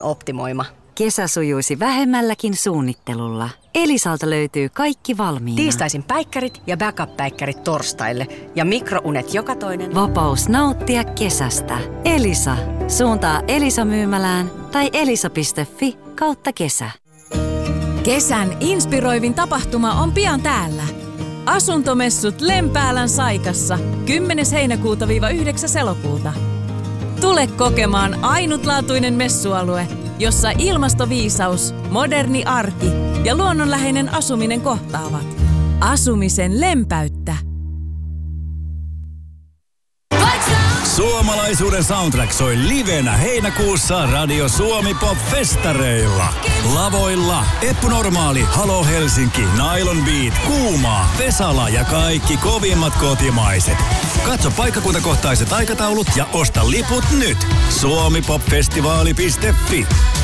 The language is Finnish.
optimoima. Kesä sujuisi vähemmälläkin suunnittelulla. Elisalta löytyy kaikki valmiina. Tiistaisin päikkärit ja backup-päikkärit torstaille ja mikrounet joka toinen. Vapaus nauttia kesästä. Elisa. Suuntaa Elisa-myymälään tai elisa.fi/kesä. Kesän inspiroivin tapahtuma on pian täällä. Asuntomessut Lempäälän Saikassa 10. heinäkuuta-9. elokuuta. Tule kokemaan ainutlaatuinen messualue, jossa ilmastoviisaus, moderni arki ja luonnonläheinen asuminen kohtaavat. Asumisen lempeyttä. Suomalaisuuden soundtrack soi livenä heinäkuussa Radio Suomi Pop-festareilla. Lavoilla Eppu Normaali, Halo Helsinki, Nylon Beat, Kuumaa, Vesala ja kaikki kovimmat kotimaiset. Katso paikkakuntakohtaiset aikataulut ja osta liput nyt. suomipopfestivaali.fi